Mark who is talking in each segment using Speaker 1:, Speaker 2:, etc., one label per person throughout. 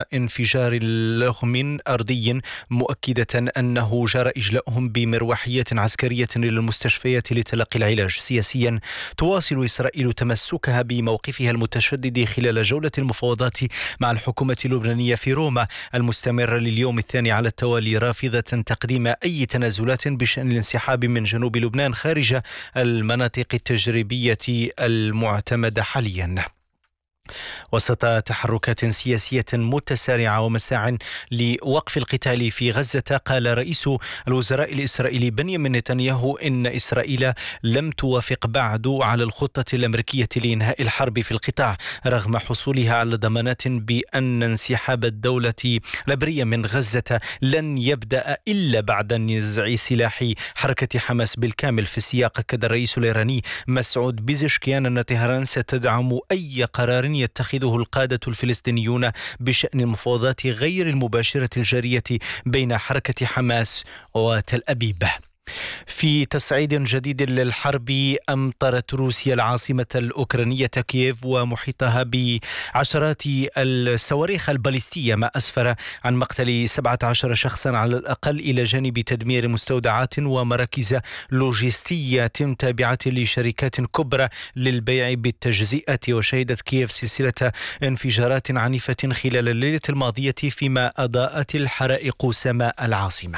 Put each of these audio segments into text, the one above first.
Speaker 1: انفجار لغم أرضي، مؤكدة أنه جرى إجلاؤهم بمروحية عسكرية للمستشفيات لتلقي العلاج. سياسيا، تواصل إسرائيل تمسكها بموقفها المتشدد خلال جولة المفاوضات مع الحكومة اللبنانية في روما المستمرة لليوم الثاني على التوالي، رافضة تقديم أي تنازلات بشأن الانسحاب من جنوب لبنان خارج المناطق التجريبية المعتمدة حاليا. وسط تحركات سياسية متسارعة ومساع لوقف القتال في غزة، قال رئيس الوزراء الإسرائيلي بنيامين نتنياهو إن إسرائيل لم توافق بعد على الخطة الأمريكية لإنهاء الحرب في القطاع، رغم حصولها على ضمانات بأن انسحاب الدولة العبرية من غزة لن يبدأ إلا بعد نزع سلاح حركة حماس بالكامل. في السياق، أكد الرئيس الإيراني مسعود بيزشكيان أن طهران ستدعم أي قرار يتخذه القادة الفلسطينيون بشأن المفاوضات غير المباشرة الجارية بين حركة حماس وتل أبيب. في تصعيد جديد للحرب، أمطرت روسيا العاصمة الأوكرانية كييف ومحيطها بعشرات الصواريخ الباليستية، ما أسفر عن مقتل 17 شخصا على الأقل، إلى جانب تدمير مستودعات ومراكز لوجستية تابعة لشركات كبرى للبيع بالتجزئة. وشهدت كييف سلسلة انفجارات عنيفة خلال الليلة الماضية، فيما أضاءت الحرائق سماء العاصمة.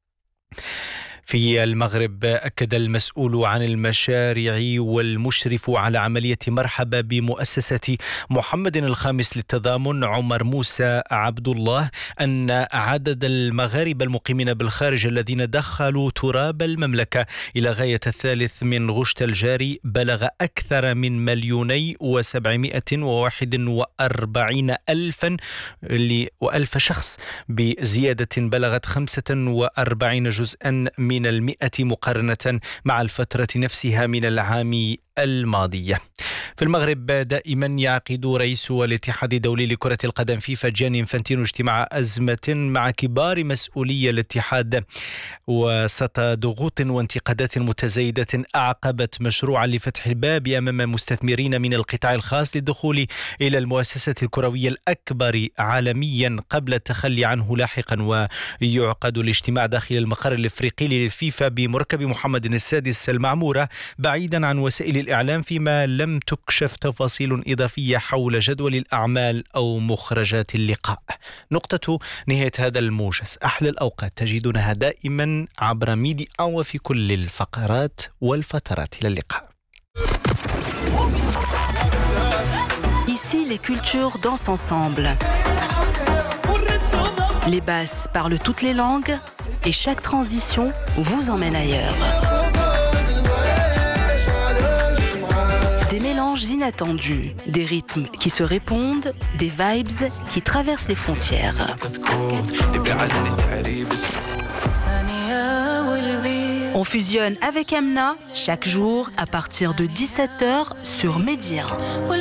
Speaker 1: في المغرب، أكد المسؤول عن المشاريع والمشرف على عملية مرحبا بمؤسسة محمد الخامس للتضامن عمر موسى عبد الله أن عدد المغاربة المقيمين بالخارج الذين دخلوا تراب المملكة إلى غاية الثالث من غشت الجاري بلغ أكثر من 2,741,000 شخص، بزيادة بلغت 45 جزءا من 100 مقارنة مع الفترة نفسها من العام الماضية. في المغرب، دائما يعقد رئيس الاتحاد الدولي لكرة القدم فيفا جياني إنفانتينو اجتماع أزمة مع كبار مسؤولي الاتحاد وسط ضغوط وانتقادات متزايدة أعقبت مشروعا لفتح الباب أمام مستثمرين من القطاع الخاص للدخول إلى المؤسسة الكروية الأكبر عالميا قبل التخلي عنه لاحقا. ويعقد الاجتماع داخل المقر الإفريقي للفيفا بمركب محمد السادس المعمورة بعيدا عن وسائل الإعلام، فيما لم تكشف تفاصيل إضافية حول جدول الأعمال أو مخرجات اللقاء. نقطة نهاية هذا الموجز. أحلى الأوقات تجدونها دائما عبر ميدي أو في كل الفقرات والفترات. إلى اللقاء.
Speaker 2: Ici, les cultures dansent ensemble. Les basses parlent toutes les langues et chaque transition vous emmène ailleurs. Des mélanges inattendus, des rythmes qui se répondent, des vibes qui traversent les frontières. On fusionne avec Amna chaque jour à partir de 17h sur Média.